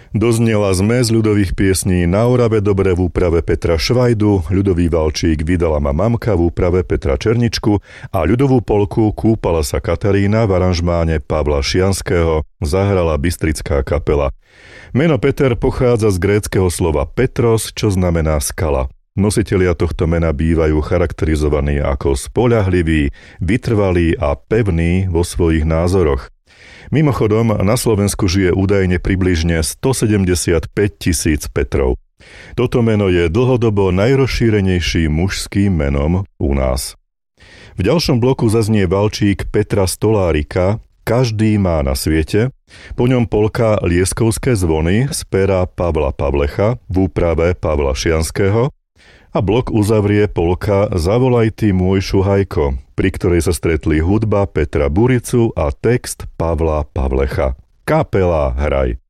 Doznela zmes ľudových piesní Na Orave dobre v úprave Petra Švajdu, ľudový valčík Vydala ma mamka v úprave Petra Černičku a ľudovú polku Kúpala sa Katarína v aranžmáne Pavla Šianského zahrala bystrická kapela. Meno Peter pochádza z gréckeho slova Petros, čo znamená skala. Nositelia tohto mena bývajú charakterizovaní ako spoľahliví, vytrvalí a pevní vo svojich názoroch. Mimochodom, na Slovensku žije údajne približne 175 000 Petrov. Toto meno je dlhodobo najrozšírenejším mužským menom u nás. V ďalšom bloku zaznie valčík Petra Stolárika Každý má na svete, po ňom polka Lieskovské zvony z pera Pavla Pavlecha v úprave Pavla Šianského a blok uzavrie polka Zavolaj ty môj šuhajko, pri ktorej sa stretli hudba Petra Buricu a text Pavla Pavlecha. Kapela Hraj.